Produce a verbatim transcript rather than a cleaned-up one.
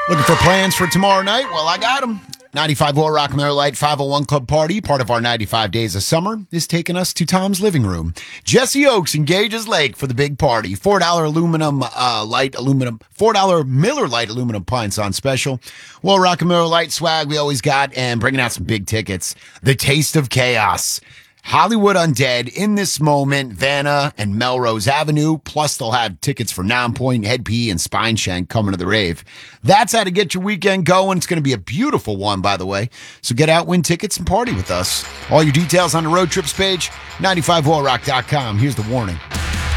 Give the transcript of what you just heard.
Looking for plans for tomorrow night? Well, I got them. ninety-five Oil Rock Miller Lite five oh one Club Party, part of our ninety-five Days of Summer, is taking us to Tom's living room. Jesse Oaks engages Lake for the big party. four dollar aluminum uh, light aluminum, four dollar Miller Lite aluminum pints on special. Oil Rock and Miller Lite swag we always got, and bringing out some big tickets. The Taste of Chaos. Hollywood Undead, In This Moment, Vanna, and Melrose Avenue. Plus, they'll have tickets for Nonpoint, Head P, and Spine Shank coming to the rave. That's how to get your weekend going. It's going to be a beautiful one, by the way. So get out, win tickets, and party with us. All your details on the road trips page, ninety-five oil rock dot com. Here's the warning.